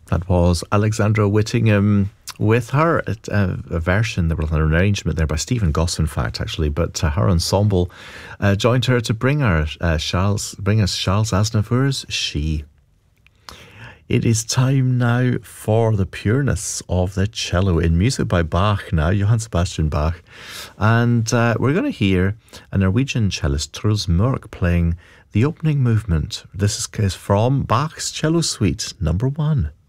That was Alexandra Whittingham with her a version, there was an arrangement there by Stephen Goss, in fact, actually, but her ensemble joined her to bring us Charles Aznavour's She. It is time now for the pureness of the cello in music by Bach now, Johann Sebastian Bach. And we're going to hear a Norwegian cellist, Truls Mørk, playing the opening movement. This is from Bach's Cello Suite, number 1.